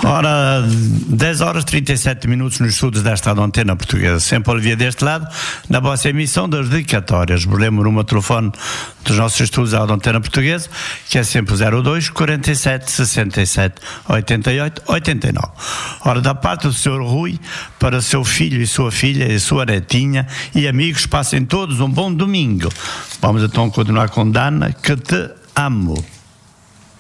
Ora, 10 horas 37 minutos nos estudos desta antena portuguesa. Sempre Olivia deste lado, na vossa emissão das dedicatórias. Vos lembro o número de telefone dos nossos estudos da antena portuguesa, que é sempre 02 47 67 88 89. Ora, da parte do Sr. Rui, para seu filho e sua filha e sua netinha e amigos, passem todos um bom domingo. Vamos então continuar com Dana, que te amo.